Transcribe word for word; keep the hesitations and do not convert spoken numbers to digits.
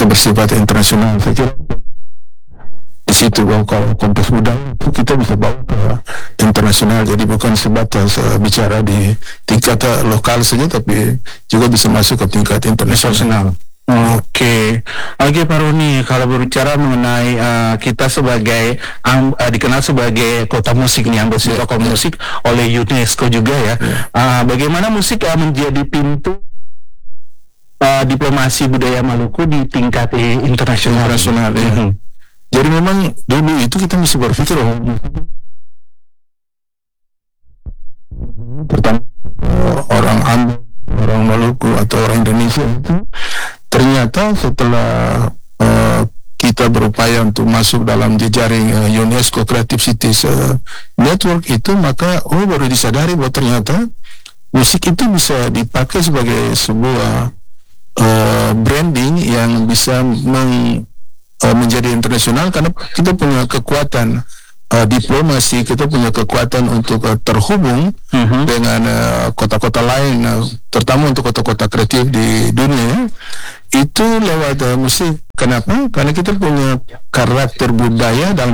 bersifat internasional. Saya kira di situ kalau konteks budaya itu kita bisa bawa ke internasional, jadi bukan sebatas uh, bicara di tingkat uh, lokal saja, tapi juga bisa masuk ke tingkat internasional. Oke, okay. Oke okay, Pak Roni, kalau berbicara mengenai uh, kita sebagai um, uh, dikenal sebagai kota musik nih, ambassador yeah, yeah. musik oleh UNESCO juga ya. Yeah. Uh, bagaimana musik uh, menjadi pintu uh, diplomasi budaya Maluku di tingkat uh, internasional? Internasional ya. Mm-hmm. Jadi memang dulu itu kita mesti berpikir oh, pertama orang Ambon, orang Maluku atau orang Indonesia itu ternyata setelah uh, kita berupaya untuk masuk dalam jejaring uh, UNESCO Creative Cities uh, Network itu, maka oh baru disadari bahwa ternyata musik itu bisa dipakai sebagai sebuah uh, branding yang bisa meng, uh, menjadi internasional, karena kita punya kekuatan Uh, diplomasi, kita punya kekuatan untuk uh, terhubung uh-huh. dengan uh, kota-kota lain, uh, terutama untuk kota-kota kreatif di dunia, itu lewat uh, musik. Kenapa? Karena kita punya karakter budaya dalam